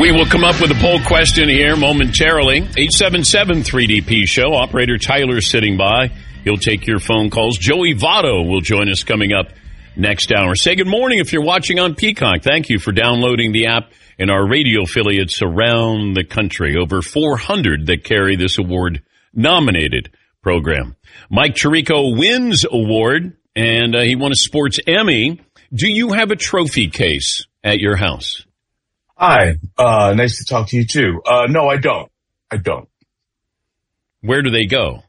We will come up with a poll question here momentarily. 877-3DP Show. Operator Tyler sitting by. He'll take your phone calls. Joey Votto will join us coming up next hour. Say good morning if you're watching on Peacock. Thank you for downloading the app and our radio affiliates around the country. Over 400 that carry this award-nominated program. Mike Tirico wins award, and he won a Sports Emmy. Do you have a trophy case at your house? Hi. Nice to talk to you, too. No, I don't. Where do they go?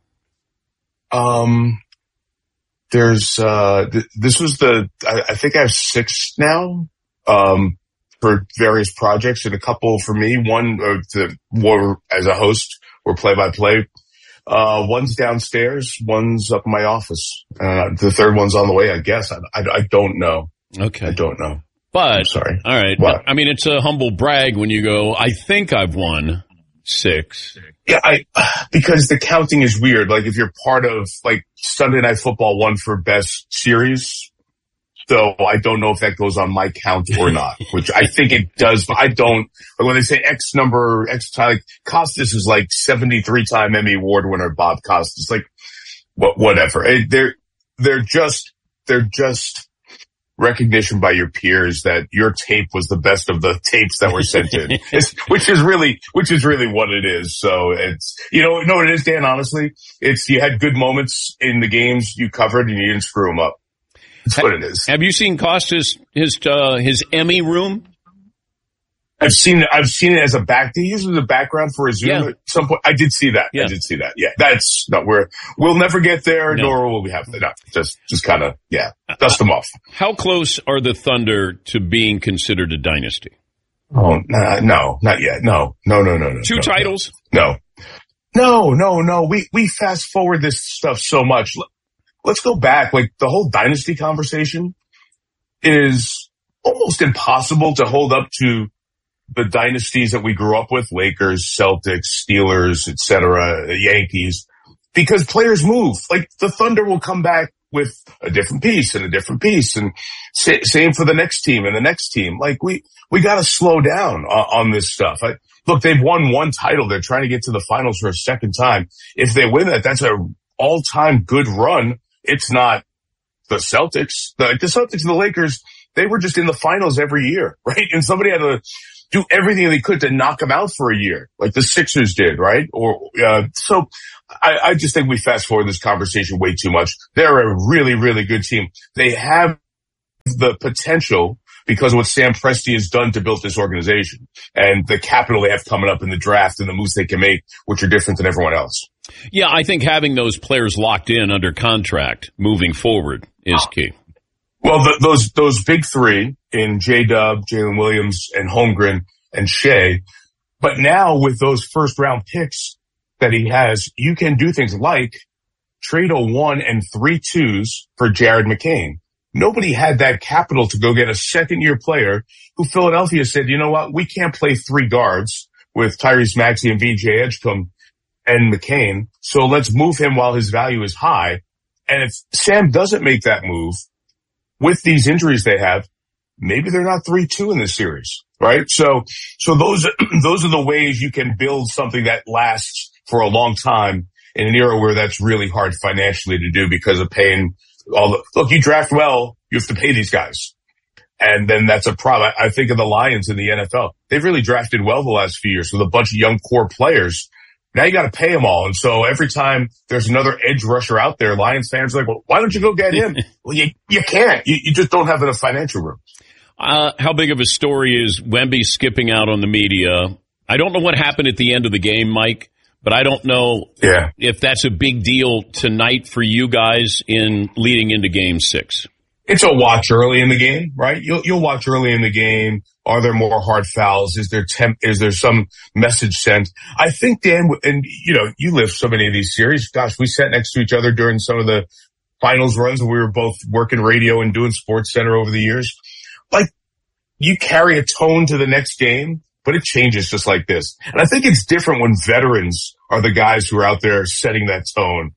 This was I think I have 6 now, for various projects, and a couple for me. One, more as a host or play-by-play. One's downstairs, one's up in my office. The third one's on the way, I guess. I don't know. Okay. I don't know. But, I'm sorry. All right. What? I mean, it's a humble brag when you go, I think I've won 6. Yeah, because the counting is weird. Like, if you're part of, like, Sunday Night Football won for best series, so I don't know if that goes on my count or not, which I think it does, but I don't. But when they say X time, like, Costas is like 73-time Emmy Award winner, Bob Costas. Like, whatever. They're just recognition by your peers that your tape was the best of the tapes that were sent in, which is really what it is. So it's, you know what it is, Dan, honestly? It's, you had good moments in the games you covered and you didn't screw them up. That's what it is. Have you seen Costas, his Emmy room? I've seen it as a he uses a background for a Zoom at some point. I did see that. Yeah. I did see that. Yeah. That's not we'll never get there, nor will we have to. No, just kind of, dust them off. How close are the Thunder to being considered a dynasty? Oh, no, not yet. No. 2 titles? No. We fast forward this stuff so much. Let's go back. Like, the whole dynasty conversation is almost impossible to hold up to the dynasties that we grew up with, Lakers, Celtics, Steelers, etc., Yankees, because players move. Like, the Thunder will come back with a different piece and a different piece, and same for the next team and the next team. Like, we got to slow down on this stuff. Look, they've won 1 title. They're trying to get to the finals for a second time. If they win that, that's an all-time good run. It's not the Celtics. The Celtics and the Lakers, they were just in the finals every year, right? And somebody had to do everything they could to knock them out for a year, like the Sixers did, right? So I just think we fast forward this conversation way too much. They're a really, really good team. They have the potential because of what Sam Presti has done to build this organization and the capital they have coming up in the draft and the moves they can make, which are different than everyone else. Yeah, I think having those players locked in under contract moving forward is key. Well, those big 3 in J-Dub, Jalen Williams, and Holmgren, and Shea. But now with those first-round picks that he has, you can do things like trade a 1 and 3 2s for Jared McCain. Nobody had that capital to go get a second-year player who Philadelphia said, you know what, we can't play 3 guards with Tyrese Maxey and VJ Edgecombe and McCain, so let's move him while his value is high. And if Sam doesn't make that move, with these injuries they have, maybe they're not 3-2 in this series, right? So those are the ways you can build something that lasts for a long time in an era where that's really hard financially to do because of paying look, you draft well, you have to pay these guys. And then that's a problem. I think of the Lions in the NFL. They've really drafted well the last few years with a bunch of young core players. Now you got to pay them all. And so every time there's another edge rusher out there, Lions fans are like, well, why don't you go get him? Well, you can't. You just don't have enough financial room. How big of a story is Wemby skipping out on the media? I don't know what happened at the end of the game, Mike, but I don't know if that's a big deal tonight for you guys in leading into Game 6. It's a watch early in the game, right? You'll watch early in the game. Are there more hard fouls? Is there some message sent? I think, Dan, and you lived so many of these series. Gosh, we sat next to each other during some of the finals runs when we were both working radio and doing Sports Center over the years. Like, you carry a tone to the next game, but it changes just like this. And I think it's different when veterans are the guys who are out there setting that tone.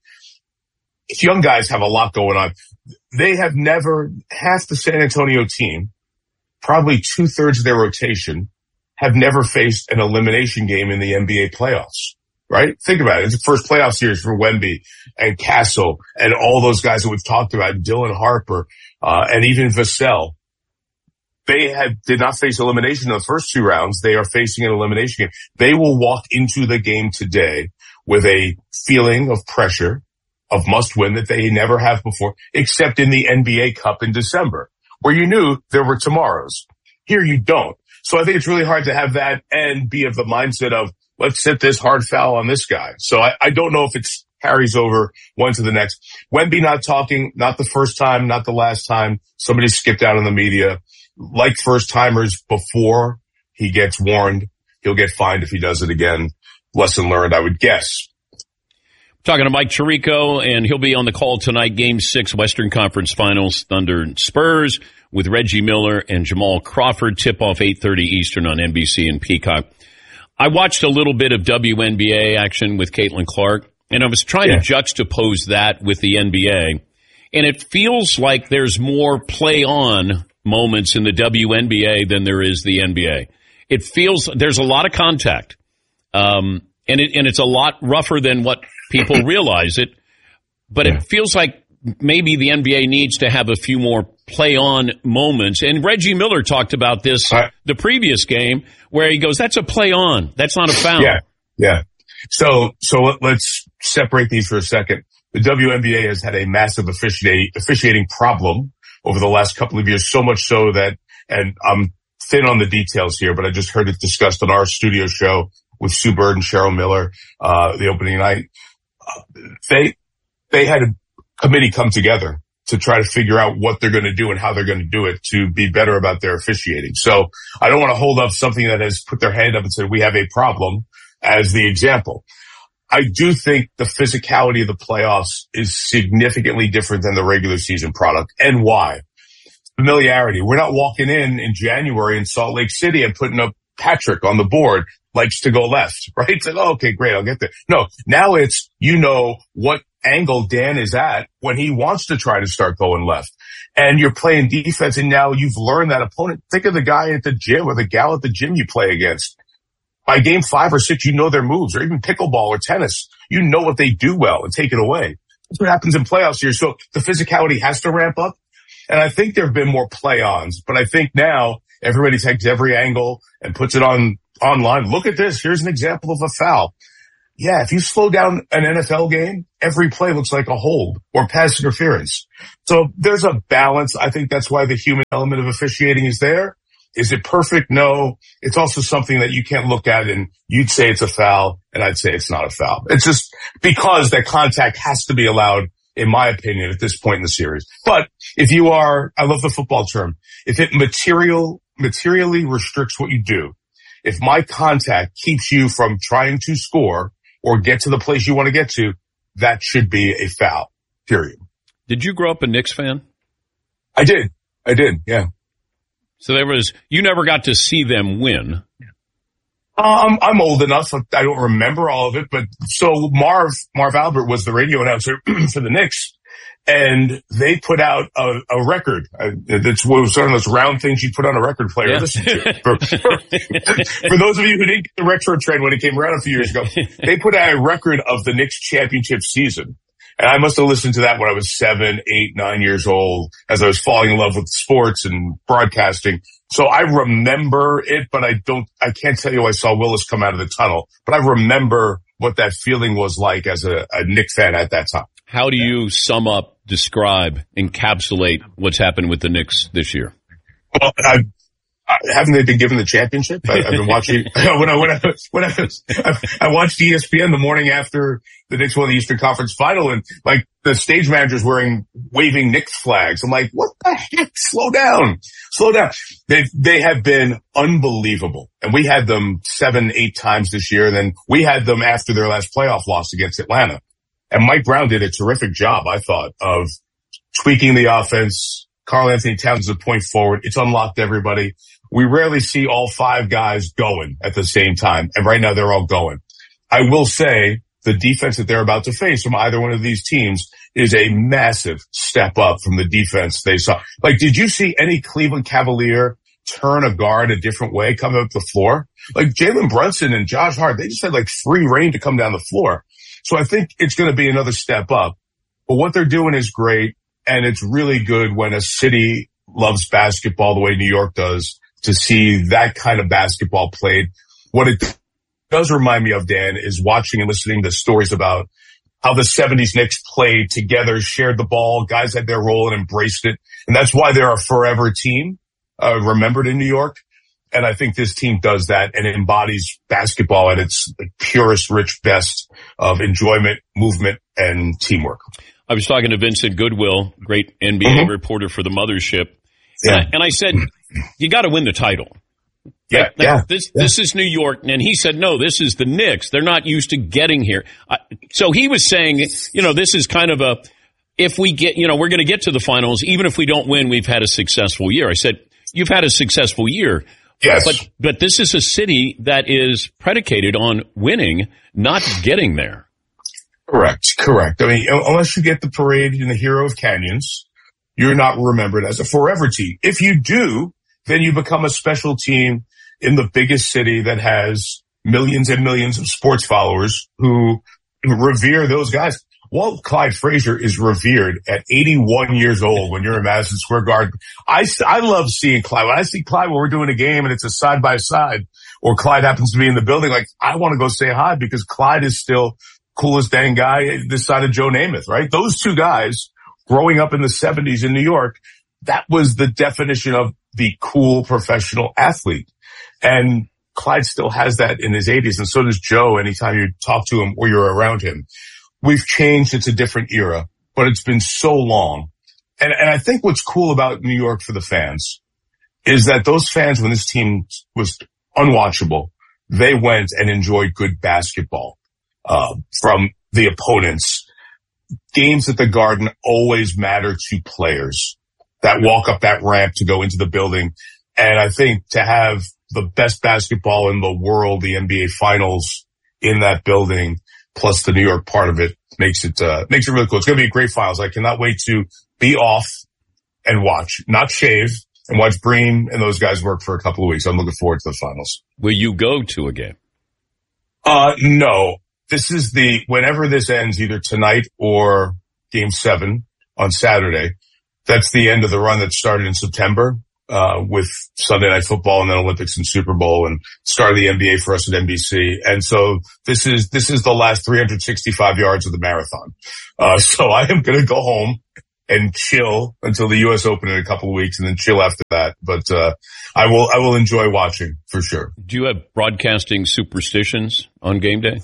If young guys have a lot going on, they have never, half the San Antonio team, probably 2/3 of their rotation, have never faced an elimination game in the NBA playoffs, right? Think about it. It's the first playoff series for Wemby and Castle and all those guys that we've talked about, Dylan Harper, and even Vassell. They did not face elimination in the first two rounds. They are facing an elimination game. They will walk into the game today with a feeling of pressure, of must win that they never have before, except in the NBA Cup in December, where you knew there were tomorrows. Here you don't. So I think it's really hard to have that and be of the mindset of, let's set this hard foul on this guy. So I don't know if it carries over one to the next. Wemby not talking, not the first time, not the last time. Somebody skipped out in the media. Like first timers, before he gets warned, he'll get fined if he does it again. Lesson learned, I would guess. Talking to Mike Tirico, and he'll be on the call tonight. Game 6, Western Conference Finals, Thunder and Spurs, with Reggie Miller and Jamal Crawford. Tip-off 8:30 Eastern on NBC and Peacock. I watched a little bit of WNBA action with Caitlin Clark, and I was trying to juxtapose that with the NBA. And it feels like there's more play-on moments in the WNBA than there is the NBA. It feels there's a lot of contact, and it's a lot rougher than what people realize it. But it feels like maybe the NBA needs to have a few more play-on moments. And Reggie Miller talked about this the previous game, where he goes, "That's a play-on. That's not a foul." Yeah. So let's separate these for a second. The WNBA has had a massive officiating problem over the last couple of years, so much so that, and I'm thin on the details here, but I just heard it discussed on our studio show with Sue Bird and Cheryl Miller, the opening night. They had a committee come together to try to figure out what they're going to do and how they're going to do it to be better about their officiating. So I don't want to hold up something that has put their hand up and said, we have a problem as the example. I do think the physicality of the playoffs is significantly different than the regular season product. And why? Familiarity. We're not walking in January in Salt Lake City and putting up Patrick on the board, likes to go left, right? It's like, oh, okay, great, I'll get there. No, now it's, what angle Dan is at when he wants to try to start going left. And you're playing defense, and now you've learned that opponent. Think of the guy at the gym or the gal at the gym you play against. By game 5 or 6, you know their moves, or even pickleball or tennis. You know what they do well and take it away. That's what happens in playoffs here. So the physicality has to ramp up. And I think there have been more play-ons, but I think now everybody takes every angle and puts it online. Look at this. Here's an example of a foul. Yeah, if you slow down an NFL game, every play looks like a hold or pass interference. So there's a balance. I think that's why the human element of officiating is there. Is it perfect? No. It's also something that you can't look at and you'd say it's a foul and I'd say it's not a foul. It's just because that contact has to be allowed, in my opinion, at this point in the series. But if you are, I love the football term, if it materially restricts what you do, if my contact keeps you from trying to score or get to the place you want to get to, that should be a foul, period. Did you grow up a Knicks fan? I did, yeah. So you never got to see them win. I'm old enough. I don't remember all of it, but so Marv Albert was the radio announcer for the Knicks, and they put out a record. That's one of those round things you put on a record player. Yeah. Listen to. For those of you who didn't get the retro trend when it came around a few years ago, they put out a record of the Knicks championship season. And I must have listened to that when I was 7, 8, 9 years old, as I was falling in love with sports and broadcasting. So I remember it, but I can't tell you I saw Willis come out of the tunnel, but I remember what that feeling was like as a Knicks fan at that time. How do you sum up, describe, encapsulate what's happened with the Knicks this year? Well, haven't they been given the championship? I've been watching I watched ESPN the morning after the Knicks won the Eastern Conference Final, and like the stage manager's waving Knicks flags. I'm like, what the heck? Slow down. They have been unbelievable, and we had them 7, 8 times this year. And then we had them after their last playoff loss against Atlanta, and Mike Brown did a terrific job, I thought, of tweaking the offense. Karl Anthony Towns is a point forward. It's unlocked everybody. We rarely see all 5 guys going at the same time, and right now they're all going. I will say the defense that they're about to face from either one of these teams is a massive step up from the defense they saw. Like, did you see any Cleveland Cavalier turn a guard a different way coming up the floor. Like Jalen Brunson and Josh Hart, they just had like free reign to come down the floor. So I think it's going to be another step up. But what they're doing is great. And it's really good when a city loves basketball the way New York does to see that kind of basketball played. What it does remind me of, Dan, is watching and listening to stories about how the 70s Knicks played together, shared the ball, guys had their role and embraced it. And that's why they're a forever team, remembered in New York. And I think this team does that and it embodies basketball at its purest, rich best of enjoyment, movement, and teamwork. I was talking to Vincent Goodwill, great NBA reporter for the Mothership. Yeah. And I said, you got to win the title. This is New York. And he said, no, this is the Knicks. They're not used to getting here. So he was saying, this is kind of if we get, we're going to get to the finals. Even if we don't win, we've had a successful year. I said, you've had a successful year. Yes. But this is a city that is predicated on winning, not getting there. Correct. I mean, unless you get the parade in the Hero of Canyons, you're not remembered as a forever team. If you do, then you become a special team in the biggest city that has millions and millions of sports followers who revere those guys. Walt Clyde Frazier is revered at 81 years old when you're in Madison Square Garden. I love seeing Clyde. When I see Clyde when we're doing a game and it's a side by side or Clyde happens to be in the building, like I want to go say hi because Clyde is still coolest dang guy this side of Joe Namath, right? Those two guys growing up in the 70s in New York, that was the definition of the cool professional athlete. And Clyde still has that in his 80s. And so does Joe anytime you talk to him or you're around him. We've changed. It's a different era, but it's been so long. And I think what's cool about New York for the fans is that those fans, when this team was unwatchable, they went and enjoyed good basketball. From the opponents. Games at the Garden always matter to players that walk up that ramp to go into the building. And I think to have the best basketball in the world, the NBA Finals in that building, plus the New York part of it, makes it really cool. It's going to be a great finals. I cannot wait to be off and watch, not shave, and watch Breen and those guys work for a couple of weeks. I'm looking forward to the finals. Will you go to a game? No. This is whenever this ends, either tonight or Game 7 on Saturday, that's the end of the run that started in September, with Sunday Night Football and then Olympics and Super Bowl and start of the NBA for us at NBC. And so this is the last 365 yards of the marathon. So I am going to go home and chill until the U.S. Open in a couple of weeks and then chill after that. But, I will enjoy watching for sure. Do you have broadcasting superstitions on game day?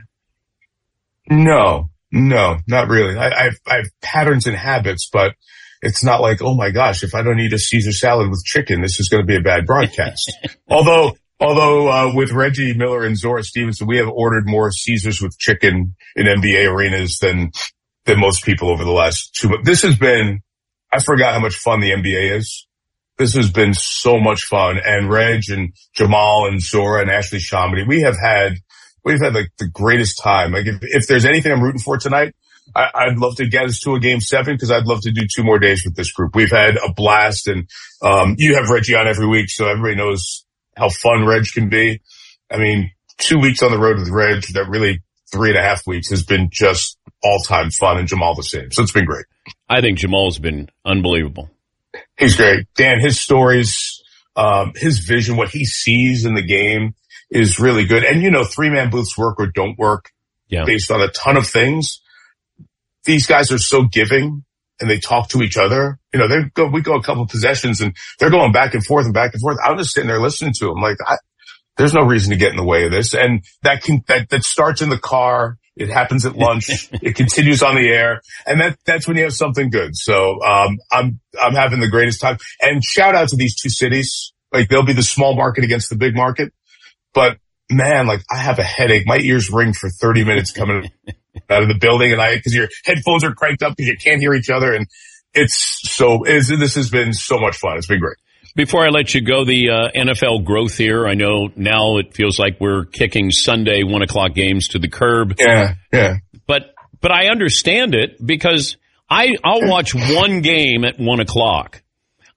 No, not really. I have patterns and habits, but it's not like, oh my gosh, if I don't eat a Caesar salad with chicken, this is going to be a bad broadcast. Although, with Reggie Miller and Zora Stevenson, we have ordered more Caesars with chicken in NBA arenas than most people over the last 2 months. This has been, I forgot how much fun the NBA is. This has been so much fun. And Reg and Jamal and Zora and Ashley Shamedy, we've had like the greatest time. Like if there's anything I'm rooting for tonight, I'd love to get us to a Game 7 because I'd love to do 2 more days with this group. We've had a blast and, you have Reggie on every week. So everybody knows how fun Reg can be. I mean, 2 weeks on the road with Reg, that really 3.5 weeks has been just all time fun and Jamal the same. So it's been great. I think Jamal's been unbelievable. He's great. Dan, his stories, his vision, what he sees in the game is really good. And 3-man booths work or don't work based on a ton of things. These guys are so giving and they talk to each other. We go a couple of possessions and they're going back and forth and back and forth. I was just sitting there listening to them like, there's no reason to get in the way of this. And that starts in the car. It happens at lunch. It continues on the air. And that's when you have something good. So, I'm having the greatest time. And shout out to these two cities. Like they'll be the small market against the big market. But man, like I have a headache. My ears ring for 30 minutes coming out of the building cause your headphones are cranked up because you can't hear each other. And this has been so much fun. It's been great. Before I let you go, the NFL growth here, I know now it feels like we're kicking Sunday 1:00 games to the curb. Yeah. But I understand it because I'll watch one game at 1:00.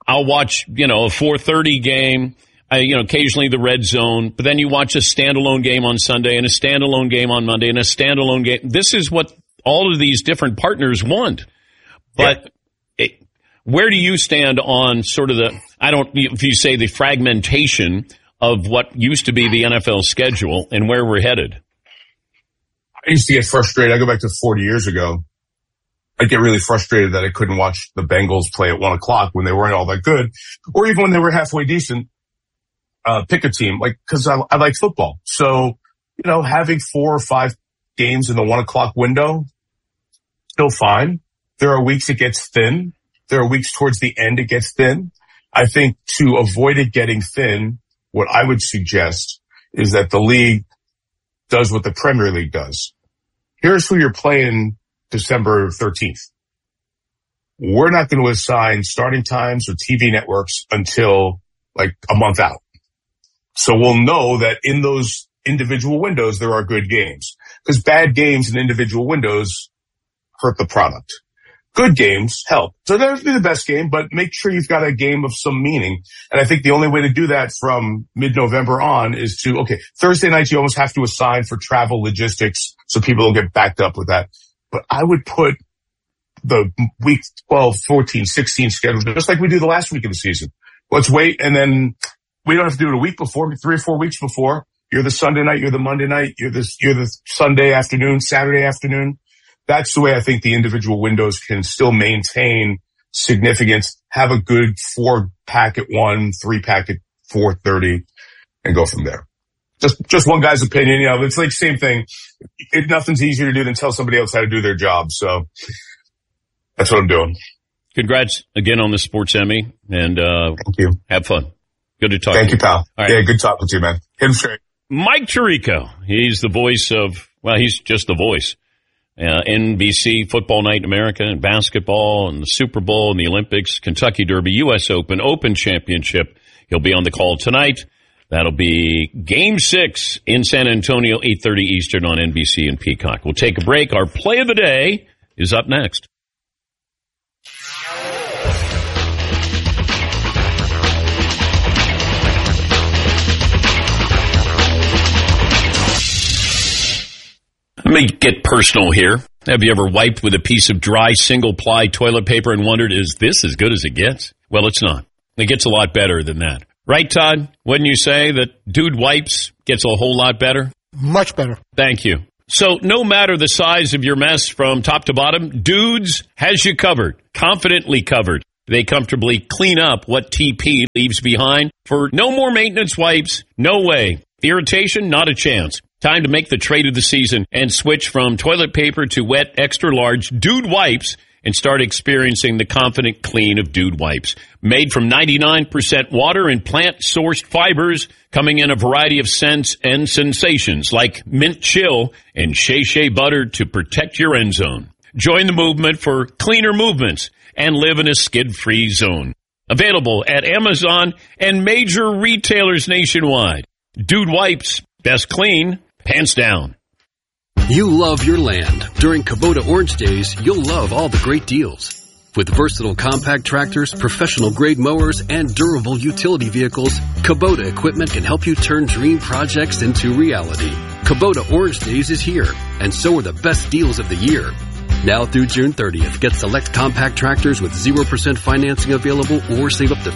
I'll watch, a 4:30 game, occasionally the red zone, but then you watch a standalone game on Sunday and a standalone game on Monday and a standalone game. This is what all of these different partners want. But where do you stand on sort of if you say the fragmentation of what used to be the NFL schedule and where we're headed? I used to get frustrated. I go back to 40 years ago. I'd get really frustrated that I couldn't watch the Bengals play at 1 o'clock when they weren't all that good, or even when they were halfway decent. Pick a team, cause I like football. So, having 4 or 5 games in the 1 o'clock window, still fine. There are weeks it gets thin. There are weeks towards the end it gets thin. I think to avoid it getting thin, what I would suggest is that the league does what the Premier League does. Here's who you're playing December 13th. We're not going to assign starting times or TV networks until a month out. So we'll know that in those individual windows, there are good games, because bad games in individual windows hurt the product. Good games help. So that would be the best game, but make sure you've got a game of some meaning. And I think the only way to do that from mid-November on is Thursday nights you almost have to assign for travel logistics so people don't get backed up with that. But I would put the week 12, 14, 16 schedule just like we do the last week of the season. Let's wait, and then we don't have to do it a week before, 3 or 4 weeks before. You're the Sunday night, you're the Monday night, you're the Sunday afternoon, Saturday afternoon. That's the way I think the individual windows can still maintain significance, have a good 4-pack at 1, 3-pack at 4:30, and go from there. Just one guy's opinion, it's like same thing. Nothing's easier to do than tell somebody else how to do their job. So that's what I'm doing. Congrats again on the Sports Emmy, and thank you. Have fun. Good to talk to you. Thank you, pal. Right. Yeah, good talking to you, man. Hit him straight. Mike Tirico. He's the voice he's just the voice. NBC, Football Night in America, and basketball, and the Super Bowl, and the Olympics, Kentucky Derby, U.S. Open Championship. He'll be on the call tonight. That'll be Game 6 in San Antonio, 8:30 Eastern on NBC and Peacock. We'll take a break. Our play of the day is up next. Let me get personal here. Have you ever wiped with a piece of dry single-ply toilet paper and wondered, is this as good as it gets? Well, it's not. It gets a lot better than that. Right, Todd? Wouldn't you say that Dude Wipes gets a whole lot better? Much better. Thank you. So no matter the size of your mess from top to bottom, Dudes has you covered, confidently covered. They comfortably clean up what TP leaves behind. For no more maintenance wipes, no way. Irritation, not a chance. Time to make the trade of the season and switch from toilet paper to wet, extra-large Dude Wipes and start experiencing the confident clean of Dude Wipes. Made from 99% water and plant-sourced fibers, coming in a variety of scents and sensations like mint chill and shea butter to protect your end zone. Join the movement for cleaner movements and live in a skid-free zone. Available at Amazon and major retailers nationwide. Dude Wipes, best clean, pants down. You love your land. During Kubota Orange Days, you'll love all the great deals. With versatile compact tractors, professional-grade mowers, and durable utility vehicles, Kubota equipment can help you turn dream projects into reality. Kubota Orange Days is here, and so are the best deals of the year. Now through June 30th, get select compact tractors with 0% financing available or save up to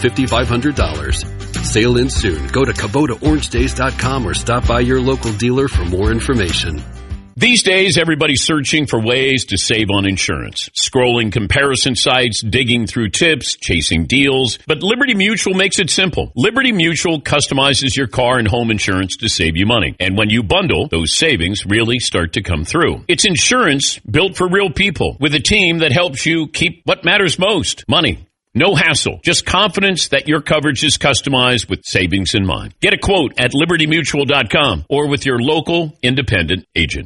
$5,500. Sale ends soon. Go to KubotaOrangeDays.com or stop by your local dealer for more information. These days, everybody's searching for ways to save on insurance. Scrolling comparison sites, digging through tips, chasing deals. But Liberty Mutual makes it simple. Liberty Mutual customizes your car and home insurance to save you money. And when you bundle, those savings really start to come through. It's insurance built for real people with a team that helps you keep what matters most, money. No hassle, just confidence that your coverage is customized with savings in mind. Get a quote at libertymutual.com or with your local independent agent.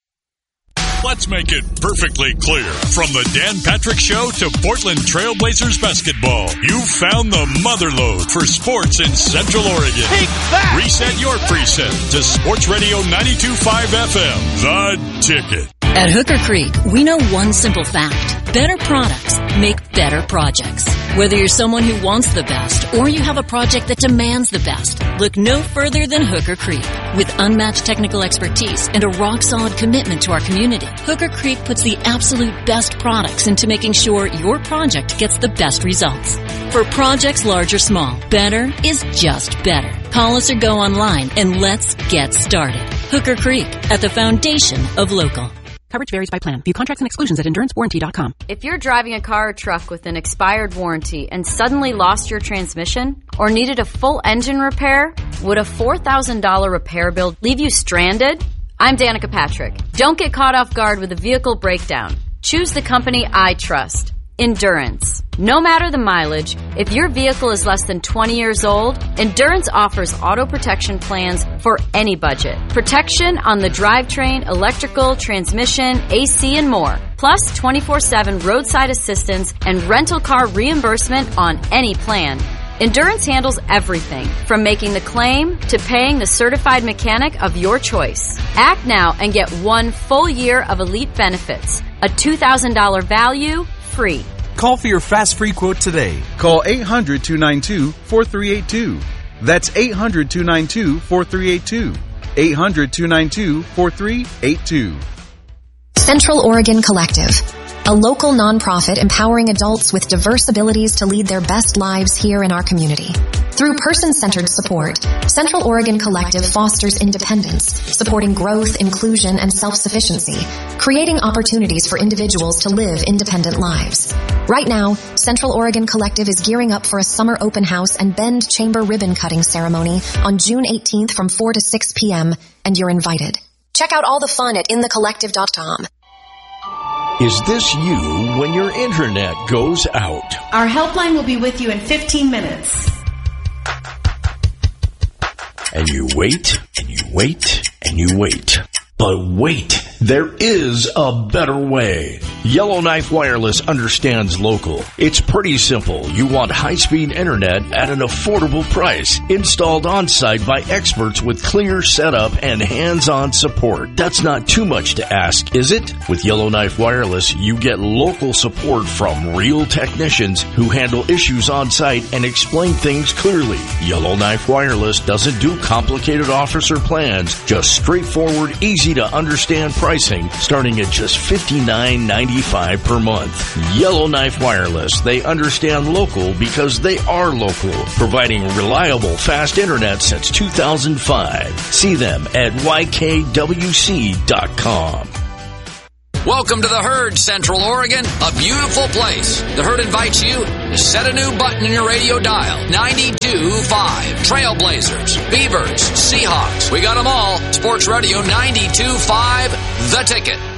Let's make it perfectly clear. From the Dan Patrick Show to Portland Trailblazers basketball, you've found the motherlode for sports in Central Oregon. Take that! Reset your preset to Sports Radio 92.5 FM, The Ticket. At Hooker Creek, we know one simple fact. Better products make better projects. Whether you're someone who wants the best or you have a project that demands the best, look no further than Hooker Creek. With unmatched technical expertise and a rock-solid commitment to our community, Hooker Creek puts the absolute best products into making sure your project gets the best results. For projects large or small, better is just better. Call us or go online and let's get started. Hooker Creek, at the foundation of local. Coverage varies by plan. View contracts and exclusions at endurancewarranty.com. If you're driving a car or truck with an expired warranty and suddenly lost your transmission or needed a full engine repair, would a $4,000 repair bill leave you stranded? I'm Danica Patrick. Don't get caught off guard with a vehicle breakdown. Choose the company I trust. Endurance. No matter the mileage, if your vehicle is less than 20 years old, Endurance offers auto protection plans for any budget. Protection on the drivetrain, electrical, transmission, AC, and more. Plus 24/7 roadside assistance and rental car reimbursement on any plan. Endurance handles everything, from making the claim to paying the certified mechanic of your choice. Act now and get 1 full year of elite benefits. A $2,000 value, free. Call for your fast free quote today. Call 800-292-4382. That's 800-292-4382. 800-292-4382. Central Oregon Collective, a local nonprofit empowering adults with diverse abilities to lead their best lives here in our community. Through person-centered support, Central Oregon Collective fosters independence, supporting growth, inclusion, and self-sufficiency, creating opportunities for individuals to live independent lives. Right now, Central Oregon Collective is gearing up for a summer open house and Bend Chamber ribbon cutting ceremony on June 18th from 4 to 6 p.m., and you're invited. Check out all the fun at inthecollective.com. Is this you when your internet goes out? Our helpline will be with you in 15 minutes. And you wait, and you wait, and you wait. But wait, there is a better way. Yellowknife Wireless understands local. It's pretty simple. You want high-speed internet at an affordable price, installed on-site by experts with clear setup and hands-on support. That's not too much to ask, is it? With Yellowknife Wireless, you get local support from real technicians who handle issues on-site and explain things clearly. Yellowknife Wireless doesn't do complicated offers or plans, just straightforward, easy to understand pricing starting at just $59.95 per month. Yellowknife Wireless, they understand local because they are local, providing reliable fast internet since 2005. See them at YKWC.com. Welcome to the Herd, Central Oregon, a beautiful place. The Herd invites you to set a new button in your radio dial. 92.5. Trailblazers, Beavers, Seahawks. We got them all. Sports Radio 92.5, The Ticket.